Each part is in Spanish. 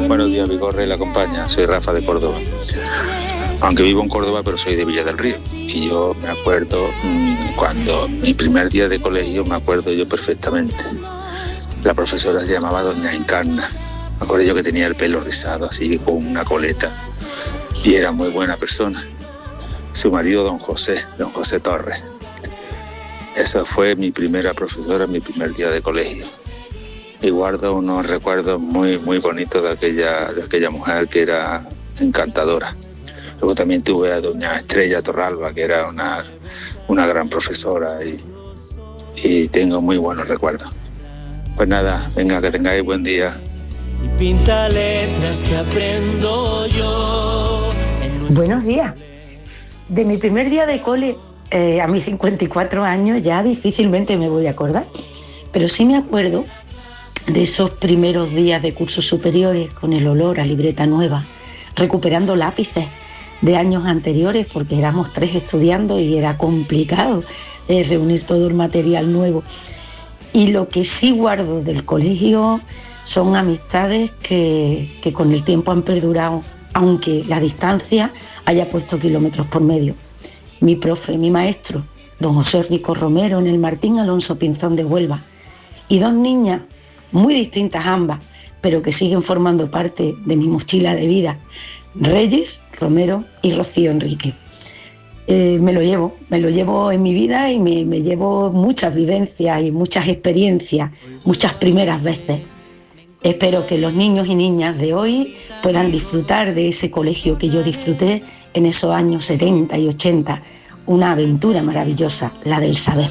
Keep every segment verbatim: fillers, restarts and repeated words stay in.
Buenos días, Vigorra y la compañía. Soy Rafa de Córdoba. Aunque vivo en Córdoba, pero soy de Villa del Río. Y yo me acuerdo mmm, cuando mi primer día de colegio, me acuerdo yo perfectamente. La profesora se llamaba Doña Encarna. Me acuerdo yo que tenía el pelo rizado, así con una coleta. Y era muy buena persona. Su marido, don José, don José Torres. Esa fue mi primera profesora, mi primer día de colegio. Y guardo unos recuerdos muy, muy bonitos de aquella, de aquella mujer que era encantadora. Luego también tuve a doña Estrella Torralba, que era una, una gran profesora y, y tengo muy buenos recuerdos. Pues nada, venga, que tengáis buen día. Y pinta letras que aprendo yo. Buenos días. De mi primer día de cole, eh, a mis cincuenta y cuatro años, ya difícilmente me voy a acordar, pero sí me acuerdo de esos primeros días de cursos superiores con el olor a libreta nueva, recuperando lápices de años anteriores, porque éramos tres estudiando y era complicado eh, reunir todo el material nuevo. Y lo que sí guardo del colegio son amistades que, que con el tiempo han perdurado, aunque la distancia haya puesto kilómetros por medio. Mi profe, mi maestro, don José Rico Romero en el Martín Alonso Pinzón de Huelva, y dos niñas muy distintas ambas, pero que siguen formando parte de mi mochila de vida, Reyes Romero y Rocío Enrique. Eh, me lo llevo, me lo llevo en mi vida y me, me llevo muchas vivencias y muchas experiencias, muchas primeras veces. Espero que los niños y niñas de hoy puedan disfrutar de ese colegio que yo disfruté en esos años setenta y ochenta. Una aventura maravillosa, la del saber.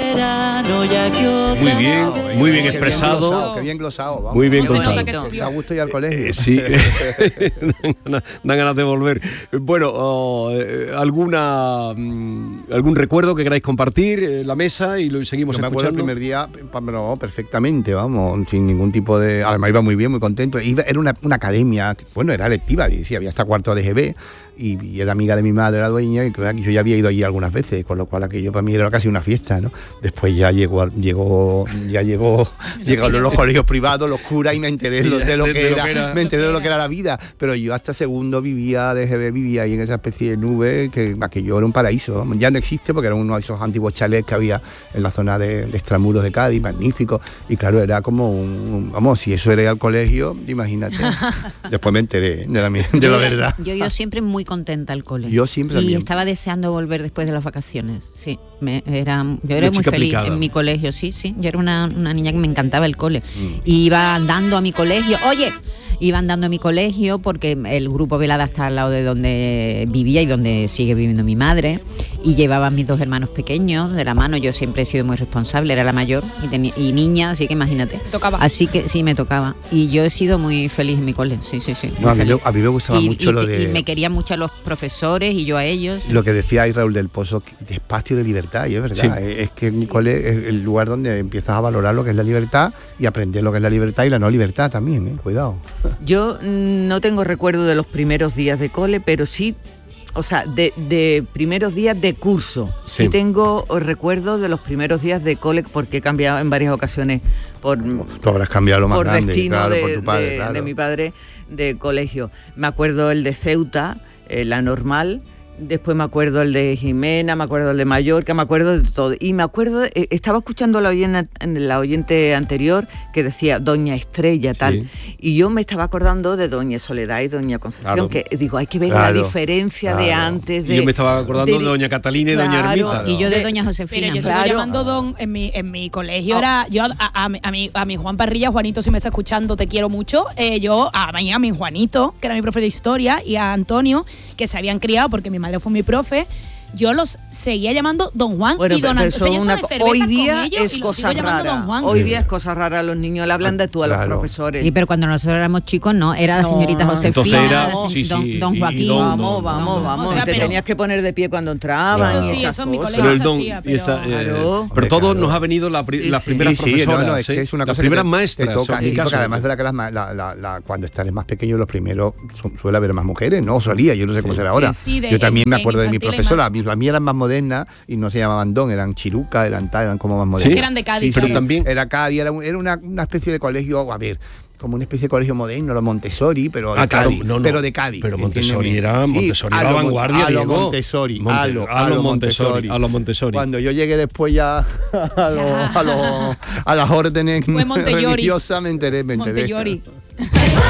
Muy bien, muy bien expresado. Qué bien glosado, vamos. Muy bien contado. Da gusto ir al colegio. Eh, sí, dan ganas de volver. Bueno, oh, eh, alguna mm, algún recuerdo que queráis compartir en la mesa y lo seguimos Yo me escuchando. acuerdo el primer día, no, perfectamente, vamos, sin ningún tipo de... Además iba muy bien, muy contento. Iba, era una, una academia, que, bueno, era lectiva, y sí, había hasta cuarto de G B. Y, y era amiga de mi madre, la dueña, y claro, yo ya había ido allí algunas veces, con lo cual aquello para mí era casi una fiesta, ¿no? Después ya llegó, llegó, ya llegó, llegaron los colegios privados, los curas, y me enteré de lo, de lo, que, era, era, me enteré de lo que era la vida. Pero yo hasta segundo vivía de G B, vivía ahí en esa especie de nube, que aquello era un paraíso. Ya no existe porque era uno de esos antiguos chalets que había en la zona de, de Extramuros de Cádiz, magnífico. Y claro, era como un, un vamos, si eso era ir al colegio, imagínate. Después me enteré de la, de la verdad. Yo, yo siempre muy contenta al cole. Yo siempre y también. estaba deseando volver después de las vacaciones. Sí, me, era, yo era Una muy chica feliz aplicada. en mi colegio. Sí, sí. Yo era una, una niña que me encantaba el cole. Mm. Y iba andando a mi colegio. Oye, iba andando a mi colegio porque el grupo Velada está al lado de donde vivía y donde sigue viviendo mi madre. Y llevaba a mis dos hermanos pequeños de la mano. Yo siempre he sido muy responsable, era la mayor y, tenía, y niña, así que imagínate. Tocaba. Así que sí, me tocaba. Y yo he sido muy feliz en mi cole. Sí, sí, sí. No, a, mí, a mí me gustaba y, mucho y, lo de... Y me querían mucho a los profesores y yo a ellos. Lo que decía ahí Raúl del Pozo, de espacio de libertad, y es verdad. Sí. Es que mi cole es el lugar donde empiezas a valorar lo que es la libertad y aprender lo que es la libertad y la no libertad también, ¿eh? Cuidado. Yo no tengo recuerdo de los primeros días de cole, pero sí... O sea, de, de primeros días de curso. Sí. sí tengo recuerdos de los primeros días de cole porque he cambiado en varias ocasiones por... Tú habrás cambiado lo más por grande, destino claro, de, por tu padre, de, claro. de mi padre de colegio. Me acuerdo el de Ceuta, eh, la normal. Después me acuerdo el de Jimena, me acuerdo el de Mallorca, me acuerdo de todo. Y me acuerdo, eh, estaba escuchando la oyente, la oyente anterior que decía Doña Estrella, tal. Sí. Y yo me estaba acordando de Doña Soledad y Doña Concepción, claro. que digo, hay que ver claro, la diferencia claro. de antes. De, y yo me estaba acordando de, de Doña Catalina y claro, Doña Ermita. Y yo de Doña Josefina. Pero yo claro. sigo llamando Don en mi, en mi colegio. Oh. Era, yo a, a, a, mi, a, mi, a mi Juan Parrilla, Juanito, si me está escuchando, te quiero mucho. Eh, yo a, a mi Juanito, que era mi profe de historia, y a Antonio, que se habían criado porque mi madre fue mi profe. Yo los seguía llamando Don Juan bueno, y Don Antonio. O sea, hoy día es cosa rara. Hoy día es cosa rara. Los niños le hablan de tú a los claro. profesores. Sí, pero cuando nosotros éramos chicos, no. Era la señorita no, Josefina, era, la sí, don, sí, don Joaquín. Don, vamos, vamos, don, vamos. O sea, te pero, tenías que poner de pie cuando entraban. Eso sí, eso en mi colegio pero el se don, hacía, pero... Esa, eh, claro. pero todos claro. nos ha venido la, sí, las primeras sí, profesoras. Sí, no, no, es que es una las cosa primeras que maestras. Te toca, sí, porque además es verdad que las, la, la, la, cuando estás más pequeño, los primeros son, suele haber más mujeres, ¿no? Solía, yo no sé cómo será ahora. Yo también me acuerdo de mi profesora. A mí eran más modernas y no se llamaban Don, eran Chiruca, eran tal, eran como más modernas. ¿Sí? Eran de Cádiz. Sí, pero sí, también era Cádiz, era, era una, una especie de colegio, a ver, como una especie de colegio moderno, los Montessori, pero de Ah, claro, Cádiz. no, no. Pero de Cádiz. Pero Montessori entiéndeme. era, Sí, Montessori a era lo Mon- vanguardia, a lo Diego. Montessori, Monte- a lo, a los Montessori, a los Montessori. Cuando yo llegué después ya a, los- a, los- a las órdenes Fue Montessori. religiosas me enteré, me enteré. Montessori.